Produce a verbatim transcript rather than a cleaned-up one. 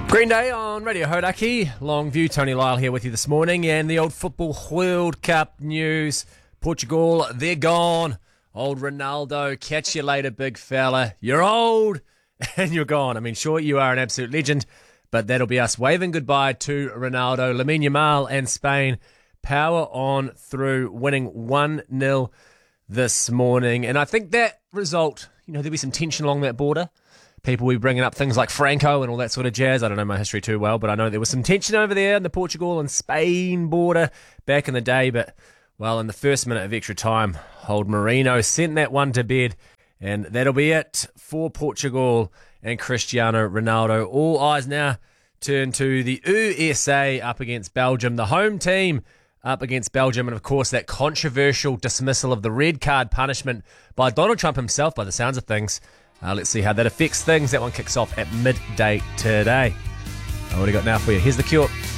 Green Day on Radio Hodaki. Longview, Tony Lyle here with you this morning. And the old Football World Cup news. Portugal, they're gone. Old Ronaldo, catch you later, big fella. You're old and you're gone. I mean, sure, you are an absolute legend, but that'll be us waving goodbye to Ronaldo. Lamine Yamal and Spain power on through, winning one nil this morning. And I think that result, you know, there'll be some tension along that border. People will be bringing up things like Franco and all that sort of jazz. I don't know my history too well, but I know there was some tension over there in the Portugal and Spain border back in the day. But, well, in the first minute of extra time, old Marino sent that one to bed. And that'll be it for Portugal and Cristiano Ronaldo. All eyes now turn to the U S A up against Belgium, the home team up against Belgium. And, of course, that controversial dismissal of the red card punishment by Donald Trump himself, by the sounds of things. Uh, let's see how that affects things. That one kicks off at midday today. What do we got now for you? Here's The Cure.